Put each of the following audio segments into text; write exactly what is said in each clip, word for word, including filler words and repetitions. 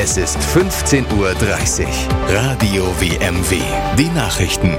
Es ist fünfzehn Uhr dreißig. Radio W M W. Die Nachrichten.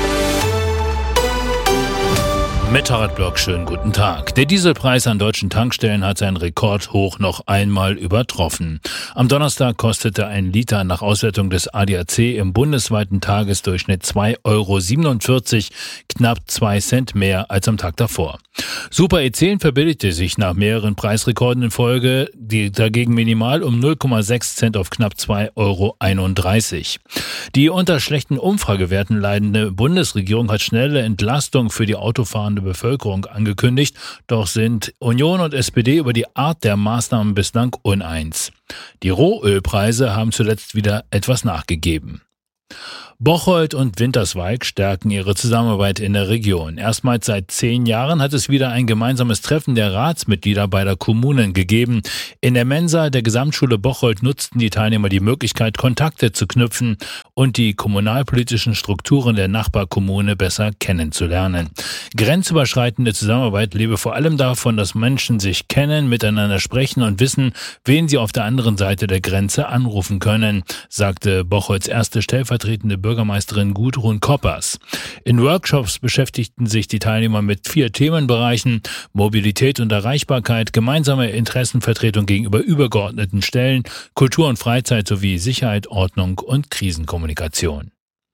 Mit Harald Block, schönen guten Tag. Der Dieselpreis an deutschen Tankstellen hat seinen Rekordhoch noch einmal übertroffen. Am Donnerstag kostete ein Liter nach Auswertung des A D A C im bundesweiten Tagesdurchschnitt zwei Euro siebenundvierzig, knapp zwei Cent mehr als am Tag davor. Super E zehn verbilligte sich nach mehreren Preisrekorden in Folge, die dagegen minimal um null Komma sechs Cent auf knapp zwei Euro einunddreißig. Die unter schlechten Umfragewerten leidende Bundesregierung hat schnelle Entlastung für die autofahrende Bevölkerung angekündigt, doch sind Union und S P D über die Art der Maßnahmen bislang uneins. Die Rohölpreise haben zuletzt wieder etwas nachgegeben. Bocholt und Winterswijk stärken ihre Zusammenarbeit in der Region. Erstmals seit zehn Jahren hat es wieder ein gemeinsames Treffen der Ratsmitglieder beider Kommunen gegeben. In der Mensa der Gesamtschule Bocholt nutzten die Teilnehmer die Möglichkeit, Kontakte zu knüpfen und die kommunalpolitischen Strukturen der Nachbarkommune besser kennenzulernen. Grenzüberschreitende Zusammenarbeit lebe vor allem davon, dass Menschen sich kennen, miteinander sprechen und wissen, wen sie auf der anderen Seite der Grenze anrufen können, sagte Bocholts erste stellvertretende Bürgermeisterin Gudrun Koppers. In Workshops beschäftigten sich die Teilnehmer mit vier Themenbereichen: Mobilität und Erreichbarkeit, gemeinsame Interessenvertretung gegenüber übergeordneten Stellen, Kultur und Freizeit sowie Sicherheit, Ordnung und Krisenkommunikation.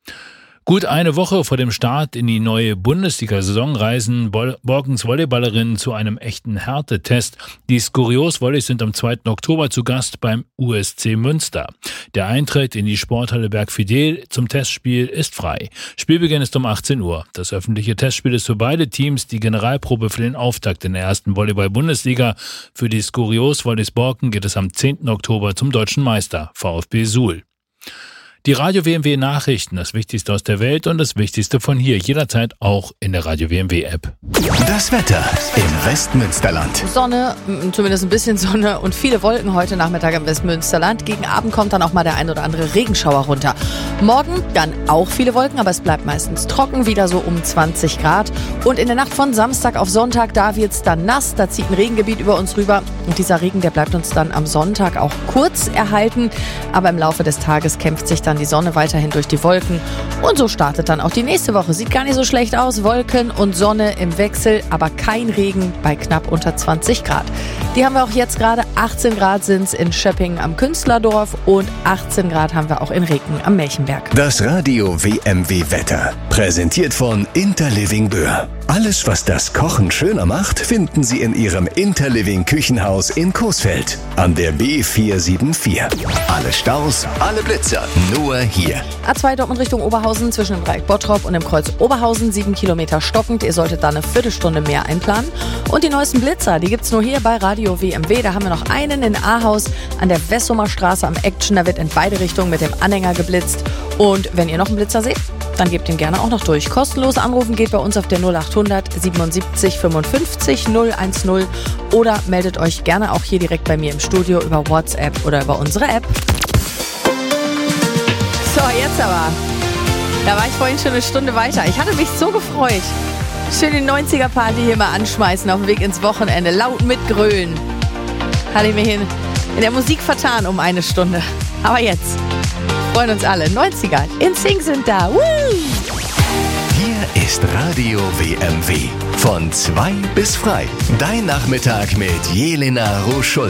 Gut eine Woche vor dem Start in die neue Bundesliga-Saison reisen Borkens Volleyballerinnen zu einem echten Härtetest. Die Skurios Volleys sind am zweiten Oktober zu Gast beim U S C Münster. Der Eintritt in die Sporthalle Bergfidel zum Testspiel ist frei. Spielbeginn ist um achtzehn Uhr. Das öffentliche Testspiel ist für beide Teams die Generalprobe für den Auftakt in der ersten Volleyball-Bundesliga. Für die Skurios Volleys Borken geht es am zehnten Oktober zum deutschen Meister VfB Suhl. Die Radio W M W Nachrichten, das Wichtigste aus der Welt und das Wichtigste von hier, jederzeit auch in der Radio W M W App. Das Wetter im Westmünsterland. Sonne, zumindest ein bisschen Sonne und viele Wolken heute Nachmittag im Westmünsterland. Gegen Abend kommt dann auch mal der ein oder andere Regenschauer runter. Morgen dann auch viele Wolken, aber es bleibt meistens trocken, wieder so um zwanzig Grad. Und in der Nacht von Samstag auf Sonntag, da wird es dann nass, da zieht ein Regengebiet über uns rüber. Und dieser Regen, der bleibt uns dann am Sonntag auch kurz erhalten. Aber im Laufe des Tages kämpft sich dann die Sonne weiterhin durch die Wolken. Und so startet dann auch die nächste Woche. Sieht gar nicht so schlecht aus. Wolken und Sonne im Wechsel, aber kein Regen bei knapp unter zwanzig Grad. Die haben wir auch jetzt gerade. achtzehn Grad sind es in Schöppingen am Künstlerdorf und achtzehn Grad haben wir auch in Reken am Märchenberg. Das Radio W M W Wetter. Präsentiert von Interliving Böhr. Alles, was das Kochen schöner macht, finden Sie in Ihrem Interliving Küchenhaus in Coesfeld an der B vier sieben vier. Alle Staus, alle Blitzer, nur hier. A zwei Dortmund Richtung Oberhausen zwischen dem Dreieck Bottrop und dem Kreuz Oberhausen, sieben Kilometer stockend. Ihr solltet da eine Viertelstunde mehr einplanen. Und die neuesten Blitzer, die gibt's nur hier bei Radio W M W. Da haben wir noch einen in Ahaus an der Wessumer Straße am Action. Da wird in beide Richtungen mit dem Anhänger geblitzt. Und wenn ihr noch einen Blitzer seht, dann gebt ihn gerne auch noch durch. Kostenlos anrufen geht bei uns auf der null achthundert siebenundsiebzig fünfundfünfzig null eins null oder meldet euch gerne auch hier direkt bei mir im Studio über WhatsApp oder über unsere App. So, jetzt aber. Da war ich vorhin schon eine Stunde weiter. Ich hatte mich so gefreut. Schön die neunziger-Party hier mal anschmeißen auf dem Weg ins Wochenende. Laut mitgrölen. Hatte ich mir hin in der Musik vertan um eine Stunde. Aber jetzt freuen uns alle. neunziger in Sync sind da. Woo! Hier ist Radio W M W. Von zwei bis frei. Dein Nachmittag mit Jelena Roos-Schulze.